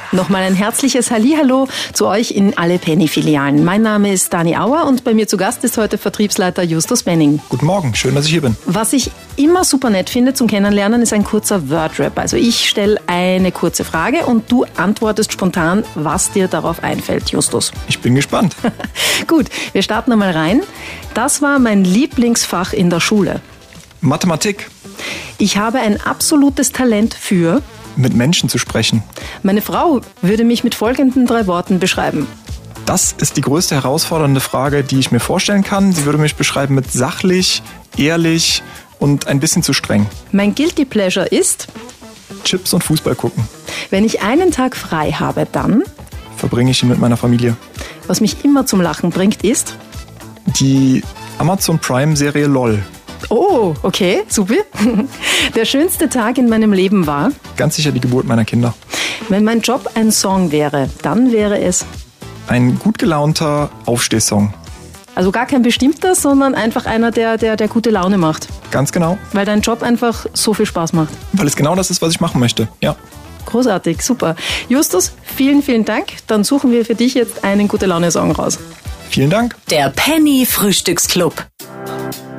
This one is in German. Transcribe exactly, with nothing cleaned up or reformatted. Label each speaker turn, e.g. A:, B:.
A: Nochmal ein herzliches Hallihallo zu euch in alle Penny-Filialen. Mein Name ist Dani Auer und bei mir zu Gast ist heute Vertriebsleiter Justus Benning.
B: Guten Morgen, schön, dass ich hier bin.
A: Was ich immer super nett finde zum Kennenlernen, ist ein kurzer Wordrap. Also ich stelle eine kurze Frage und du antwortest spontan, was dir darauf einfällt, Justus.
B: Ich bin gespannt.
A: Gut, wir starten einmal rein. Das war mein Lieblingsfach in der Schule.
B: Mathematik.
A: Ich habe ein absolutes Talent für...
B: Mit Menschen zu sprechen.
A: Meine Frau würde mich mit folgenden drei Worten beschreiben.
B: Das ist die größte herausfordernde Frage, die ich mir vorstellen kann. Sie würde mich beschreiben mit sachlich, ehrlich und ein bisschen zu streng.
A: Mein Guilty Pleasure ist...
B: Chips und Fußball gucken.
A: Wenn ich einen Tag frei habe, dann...
B: verbringe ich ihn mit meiner Familie.
A: Was mich immer zum Lachen bringt, ist...
B: die Amazon Prime-Serie LOL.
A: Oh, okay, super. Der schönste Tag in meinem Leben war?
B: Ganz sicher die Geburt meiner Kinder.
A: Wenn mein Job ein Song wäre, dann wäre es?
B: Ein gut gelaunter Aufstehsong.
A: Also gar kein bestimmter, sondern einfach einer, der, der, der gute Laune macht.
B: Ganz genau.
A: Weil dein Job einfach so viel Spaß macht.
B: Weil es genau das ist, was ich machen möchte, ja.
A: Großartig, super. Justus, vielen, vielen Dank. Dann suchen wir für dich jetzt einen gute Laune-Song raus.
B: Vielen Dank.
C: Der Penny Frühstücksclub.